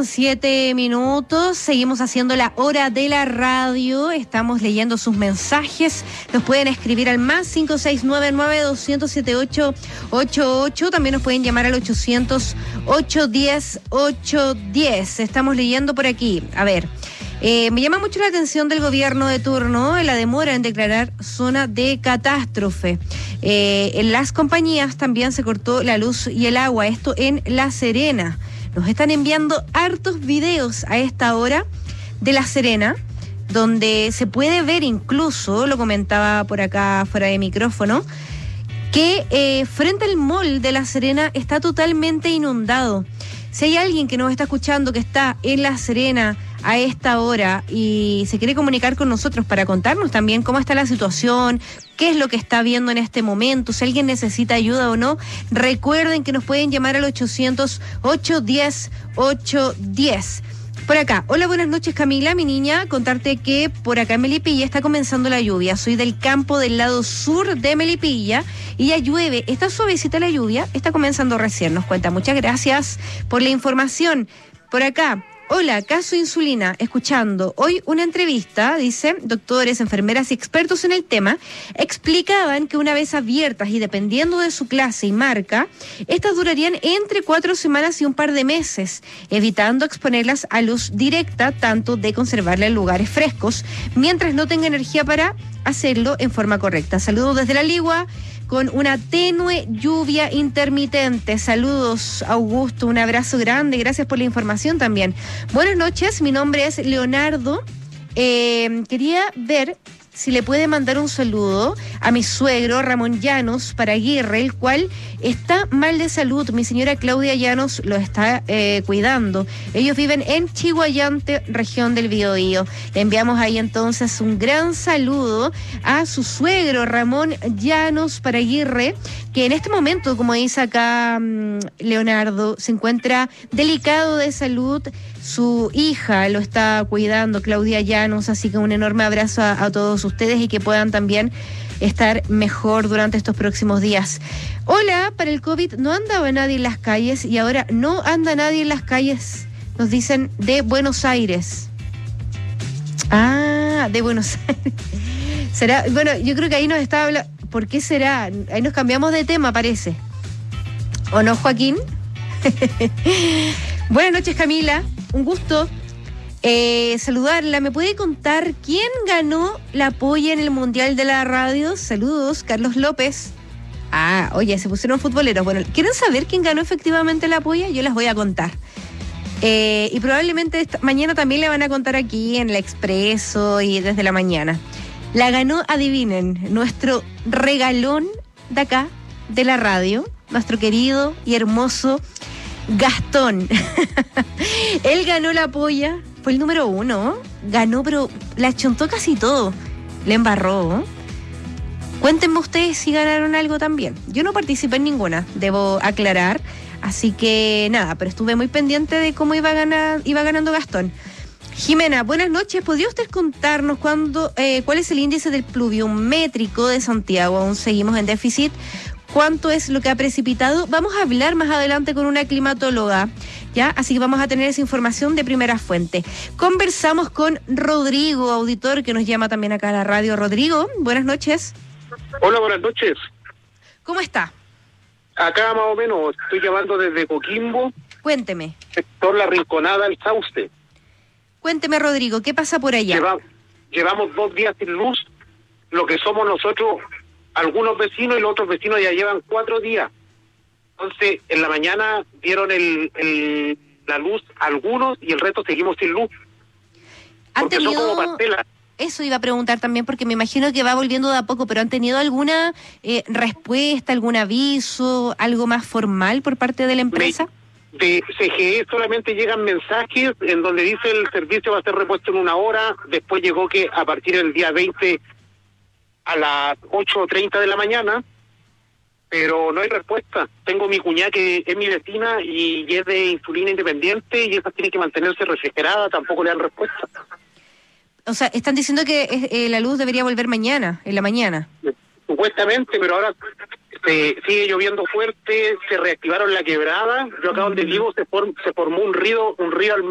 con 7 minutos. Seguimos haciendo la hora de la radio. Estamos leyendo sus mensajes. Nos pueden escribir al más 569-9200-7888. También nos pueden llamar al 800-810-810. Estamos leyendo por aquí. A ver. Me llama mucho la atención del gobierno de turno la demora en declarar zona de catástrofe. En las compañías también se cortó la luz y el agua, esto en La Serena. Nos están enviando hartos videos a esta hora de La Serena, donde se puede ver incluso, lo comentaba por acá fuera de micrófono, que frente al mall de La Serena está totalmente inundado. Si hay alguien que nos está escuchando que está en La Serena a esta hora y se quiere comunicar con nosotros para contarnos también cómo está la situación, qué es lo que está viendo en este momento, si alguien necesita ayuda o no, recuerden que nos pueden llamar al 800-810-810. Por acá, hola, buenas noches Camila, mi niña, contarte que por acá en Melipilla está comenzando la lluvia, soy del campo del lado sur de Melipilla y ya llueve, está suavecita la lluvia, está comenzando recién, nos cuenta, muchas gracias por la información. Por acá, hola, caso insulina, escuchando hoy una entrevista, dice, doctores, enfermeras y expertos en el tema, explicaban que una vez abiertas y dependiendo de su clase y marca, estas durarían entre 4 semanas y un par de meses, evitando exponerlas a luz directa, tanto de conservarla en lugares frescos, mientras no tenga energía para hacerlo en forma correcta. Saludos desde La Ligua, con una tenue lluvia intermitente. Saludos, Augusto, un abrazo grande, gracias por la información también. Buenas noches, mi nombre es Leonardo. Quería ver si le puede mandar un saludo a mi suegro Ramón Llanos Paraguirre, el cual está mal de salud. Mi señora Claudia Llanos lo está cuidando. Ellos viven en Chihuayante, región del Biobío. Le enviamos ahí entonces un gran saludo a su suegro Ramón Llanos Paraguirre, que en este momento, como dice acá Leonardo, se encuentra delicado de salud. Su hija lo está cuidando, Claudia Llanos, así que un enorme abrazo a todos ustedes y que puedan también estar mejor durante estos próximos días. Hola, para el COVID no andaba nadie en las calles y ahora no anda nadie en las calles, nos dicen de Buenos Aires. Ah, de Buenos Aires. Será, bueno, yo creo que ahí nos está hablando, ¿por qué será? Ahí nos cambiamos de tema, parece. ¿O no, Joaquín? Buenas noches, Camila. Un gusto saludarla. ¿Me puede contar quién ganó la polla en el Mundial de la Radio? Saludos, Carlos López. Ah, oye, se pusieron futboleros. Bueno, ¿quieren saber quién ganó efectivamente la polla? Yo les voy a contar. Y probablemente mañana también le van a contar aquí en el Expreso y desde la mañana. La ganó, adivinen, nuestro regalón de acá, de la radio, nuestro querido y hermoso Gastón. Él ganó la polla, fue el número 1, ganó, pero la chontó casi todo, le embarró. Cuéntenme ustedes si ganaron algo también. Yo no participé en ninguna, debo aclarar, así que nada, pero estuve muy pendiente de cómo iba ganando Gastón. Jimena, buenas noches. ¿Podría usted contarnos cuál es el índice del pluviométrico de Santiago? Aún seguimos en déficit. ¿Cuánto es lo que ha precipitado? Vamos a hablar más adelante con una climatóloga, ¿ya? Así que vamos a tener esa información de primera fuente. Conversamos con Rodrigo, auditor, que nos llama también acá a la radio. Rodrigo, buenas noches. Hola, buenas noches. ¿Cómo está? Acá más o menos, estoy llamando desde Coquimbo. Cuénteme. Sector La Rinconada, El Sauce. Cuénteme, Rodrigo, ¿qué pasa por allá? Llevamos 2 días sin luz, lo que somos nosotros, algunos vecinos, y los otros vecinos ya llevan 4 días. Entonces, en la mañana dieron la luz a algunos y el resto seguimos sin luz. Porque son como parcelas. Eso iba a preguntar también, porque me imagino que va volviendo de a poco, pero ¿han tenido alguna respuesta, algún aviso, algo más formal por parte de la empresa? De CGE solamente llegan mensajes en donde dice el servicio va a ser repuesto en 1 hora. Después llegó que a partir del día 20 a las 8:30 de la mañana, pero no hay respuesta. Tengo mi cuñada que es mi vecina y es de insulina independiente y esa tiene que mantenerse refrigerada, tampoco le dan respuesta. O sea, están diciendo que la luz debería volver mañana, en la mañana. Supuestamente, pero ahora sigue lloviendo fuerte, se reactivaron la quebrada. Yo acá donde vivo se formó un río al